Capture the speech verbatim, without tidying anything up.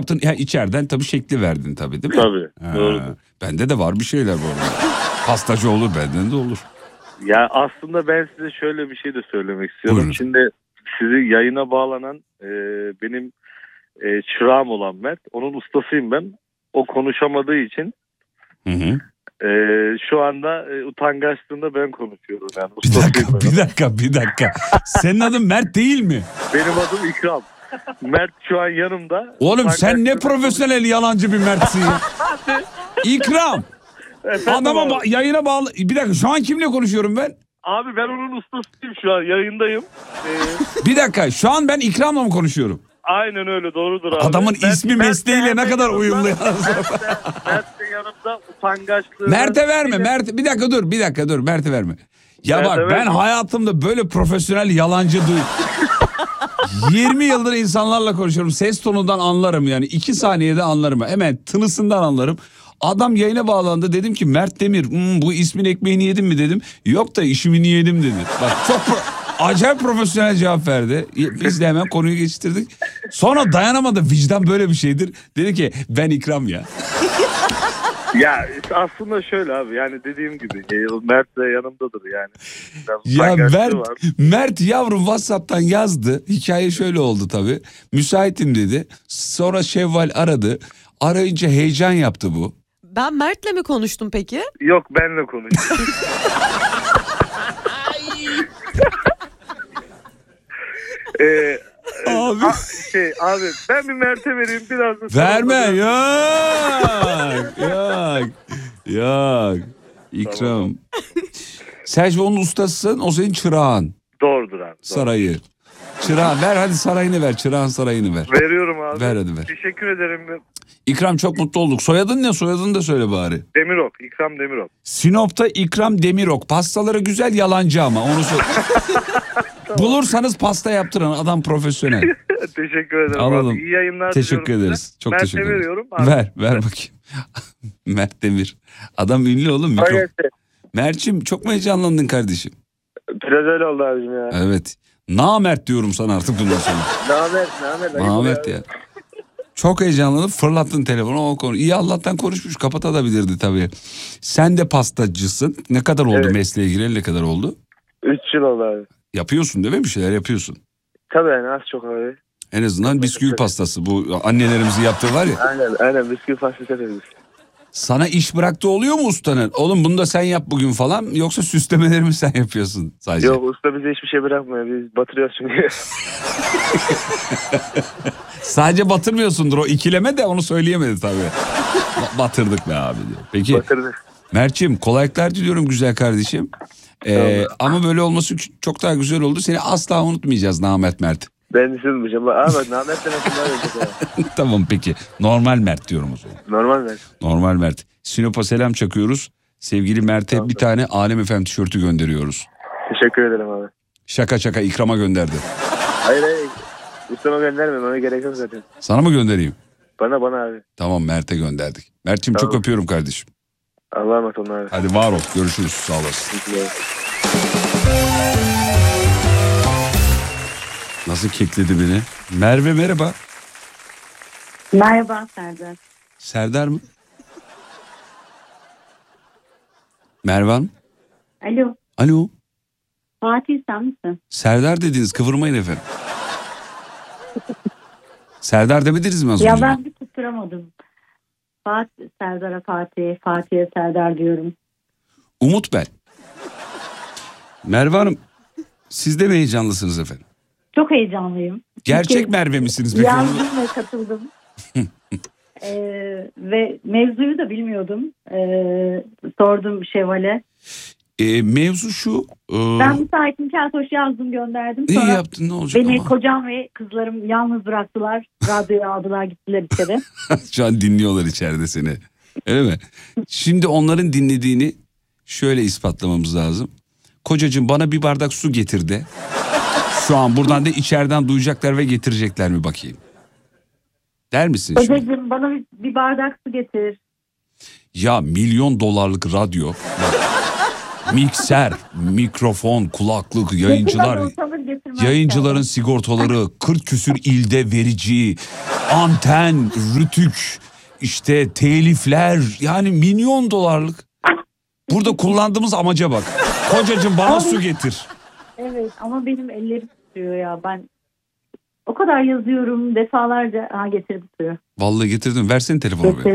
yaptın? Ya içeriden tabii şekli verdin tabii değil mi? Tabii. Ha, Doğru. bende de var bir şeyler bu arada. Pastacı olur, benden de olur. Ya aslında ben size şöyle bir şey de söylemek istiyorum. Buyurun. Şimdi sizi yayına bağlanan e, benim e, çırağım olan Mert. Onun ustasıyım ben. O konuşamadığı için Hı hı. e, şu anda e, utangaçlığında ben konuşuyorum. Yani Bir ustasıyım dakika, ben. bir dakika, bir dakika. Senin adın Mert değil mi? Benim adım İkram. Mert şu an yanımda. Oğlum sen ne Utangaçlığında profesyonel yalancı bir Mert'sin ya. İkram. Efendim Adama abi. ba- yayına bağlı. Bir dakika, şu an kimle konuşuyorum ben? Abi ben onun ustasıyım şu an yayındayım. Ee, Bir dakika, şu an ben İkram'la mı konuşuyorum? aynen öyle doğrudur abi. Adamın Mert- ismi Mert de mesleğiyle ne hemen kadar yanımda, uyumlu. Mert de, Mert de yanımda utangaçlığı. Mert'e verme. Mert bir dakika dur. Bir dakika dur. Mert'e verme. Ya Mert'e bak ben verme. hayatımda böyle profesyonel yalancı duy. yirmi yıldır insanlarla konuşuyorum. Ses tonundan anlarım yani. iki saniyede anlarım. Hemen tınısından anlarım. Adam yayına bağlandı. Dedim ki Mert Demir, "Hmm, bu ismin ekmeğini yedin mi dedim. Yok da işimini yedim dedi. Bak çok pro- acayip profesyonel cevap verdi. Biz de hemen konuyu geçiştirdik. Sonra dayanamadı. Vicdan böyle bir şeydir. Dedi ki ben İkram ya. Ya aslında şöyle abi yani dediğim gibi e, Mert de yanımdadır yani. Biraz Ya utangaçlığı Mert, var. Mert yavrum WhatsApp'tan yazdı. Hikaye şöyle oldu tabii. Müsaitim dedi. Sonra Şevval aradı. Arayınca heyecan yaptı bu. Ben Mert'le mi konuştum peki? Yok benle konuşuyor. Ee, Abi. a- şey abi ben bir Mert'e vereyim biraz da. Verme yok yok yok. İkram. Tamam. Sen şimdi onun ustasısın, o senin çırağın. Doğrudur abi. Doğru. Sarayı. Çırağın ver, hadi sarayını ver, çırağın sarayını ver. Veriyorum abi. Ver hadi ver. Teşekkür ederim. İkram çok mutlu olduk. Soyadın ne? Soyadını da söyle bari. Demirok. İkram Demirok. Sinop'ta İkram Demirok. Pastaları güzel, yalancı ama onu söyle. Bulursanız pasta yaptıran adam profesyonel. Teşekkür ederim Alalım. abi. İyi yayınlar Teşekkür diliyorum ederiz. size. Çok Mert'e teşekkür ederiz. veriyorum. Abi. Ver, ver bakayım. Mert Demir. Adam ünlü oğlum. Mikro... Hayır. Mert'cim çok mu heyecanlandın kardeşim? Biraz öyle oldu abicim ya. Evet. Namert diyorum sana artık bundan sonra. Namet, Namet. Namert ya. Çok heyecanlanıp fırlattın telefonu o konu. İyi Allah'tan konuşmuş, kapatabilirdi tabii. Sen de pastacısın. Ne kadar oldu Evet. mesleğe gireli, ne kadar oldu? Üç yıl oldu abi. Yapıyorsun değil mi, bir şeyler yapıyorsun? Tabii yani az çok abi. En azından bisküvi pastası, bu annelerimizin yaptığı var ya. Aynen aynen bisküvi pastası yapıyoruz. Sana iş bıraktı oluyor mu ustanın? Oğlum bunu da sen yap bugün falan, yoksa süslemeleri mi sen yapıyorsun sadece? Yok usta bize hiçbir şey bırakmıyor. Biz batırıyoruz çünkü. Sadece batırmıyorsundur, o ikileme de onu söyleyemedi tabii. Ba- Batırdık be abi diyor. Peki Batırdık. Mert'ciğim kolaylıklar diliyorum güzel kardeşim. Ee, ama böyle olması çok daha güzel oldu. Seni asla unutmayacağız Namert Mert. Ben düşünmeyeceğim. Ama Namet demek ki var. Tamam peki. Normal Mert diyorum o zaman. Normal mi? Normal Mert. Sinop'a selam çakıyoruz. Sevgili Mert'e Tamam. bir tane Alem Efem tişörtü gönderiyoruz. Teşekkür ederim abi. Şaka şaka İkram'a gönderdi. Hayır hayır. Ustama göndermem. Ona gerek yok zaten. Sana mı göndereyim? Bana bana abi. Tamam Mert'e gönderdik. Mert'ciğim çok Tamam. öpüyorum kardeşim. Allah'a emanet olun abi. Hadi var ol. Görüşürüz. Sağ olasın. Teşekkür ederim. Nasıl kekledi beni? Merve merhaba. Merhaba Serdar. Serdar mı? Merve Hanım? Alo. Alo. Fatih sen misin? Serdar dediniz, kıvırmayın efendim. Serdar demediniz mi az Ya önce? ben bir tutturamadım. Fatih, Serdar'a Fatih, Fatih'e Serdar diyorum. Umut ben. Merve Hanım, siz de mi heyecanlısınız efendim? Çok heyecanlıyım. Gerçek Çünkü Merve misiniz peki? yazdım ve katıldım. ee, ve mevzuyu da bilmiyordum. Ee, sordum Şevval'e. Ee, mevzu şu. E, Ben müsaitim Keltoş yazdım gönderdim. iyi Sonra yaptın, ne olacak beni ama. kocam ve kızlarım yalnız bıraktılar. Radyoya aldılar gittiler içeri. Şu an dinliyorlar içeride seni. Öyle mi? Şimdi onların dinlediğini şöyle ispatlamamız lazım. Kocacığım bana bir bardak su getir de. Şu an buradan da içeriden duyacaklar ve getirecekler mi bakayım? Der misin şimdi? Kocacığım bana bir, bir bardak su getir. Ya milyon dolarlık radyo. Bak, mikser, mikrofon, kulaklık, yayıncılar, Getirmez, getirmez. yayıncıların sigortaları, kırk küsür ilde verici, anten, rütük, işte telifler, yani milyon dolarlık. Burada kullandığımız amaca bak. Kocacığım bana su getir. Evet ama benim ellerim tutuyor ya. Ben o kadar yazıyorum defalarca. Ha getirdi suyu. Vallahi getirdim. Versene telefonu be.